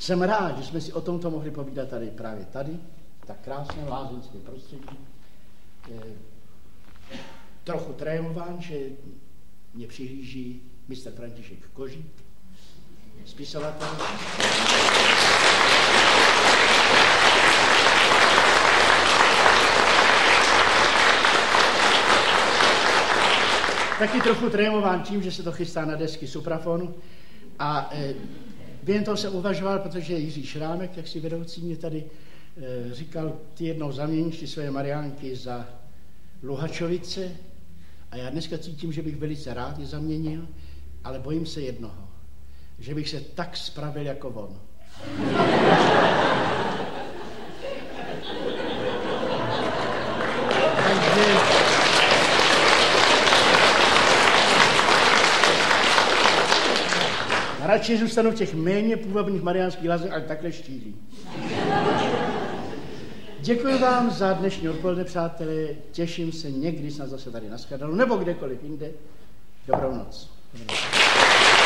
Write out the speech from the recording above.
Jsem rád, že jsme si o tomto mohli povídat právě tady, tak krásné lázeňské prostředí. Trochu trémován, že mě přihlíží mistr František Kožík, spisovatel. Taky trochu trémován tím, že se to chystá na desky Suprafonu. A během toho jsem uvažoval, protože Jiří Šrámek, jak si vedoucí mě tady říkal, ty jednou zaměníš ty své Mariánky za Luhačovice. A já dneska cítím, že bych velice rád je zaměnil, ale bojím se jednoho, že bych se tak spravil jako on. Takže radši zůstanu v těch méně půvabných mariánských lázeňích, ale takhle štíhlý. Děkuji vám za dnešní odpoledne, přátelé. Těším se někdy snad zase tady na shledanou, nebo kdekoliv jinde. Dobrou noc. Dobrou noc.